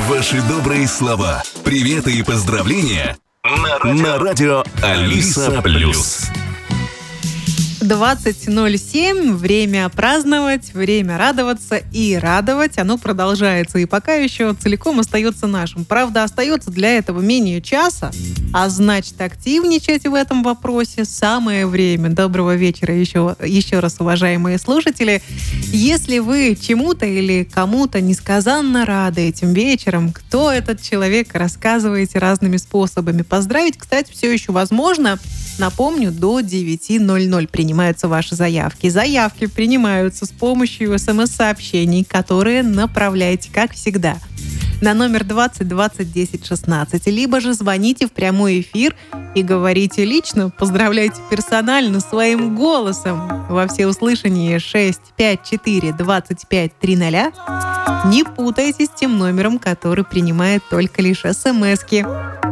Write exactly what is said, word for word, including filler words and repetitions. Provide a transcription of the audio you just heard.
Ваши добрые слова, приветы и поздравления на радио, на радио Алиса Плюс. двадцать ноль семь. Время праздновать, время радоваться и радовать. Оно продолжается и пока еще целиком остается нашим. Правда, остается для этого менее часа, а значит, активничать в этом вопросе самое время. Доброго вечера еще, еще раз, уважаемые слушатели. Если вы чему-то или кому-то несказанно рады этим вечером, кто этот человек, рассказывайте разными способами. Поздравить, кстати, все еще возможно. Напомню, до девяти ноль-ноль принимаются ваши заявки. Заявки принимаются с помощью смс-сообщений, которые направляете, как всегда, на номер двадцать двадцать десять шестнадцать. Либо же звоните в прямой эфир и говорите лично, поздравляйте персонально своим голосом во всеуслышание шесть пять четыре двадцать пять триста. Не путайте с тем номером, который принимает только лишь смс-ки.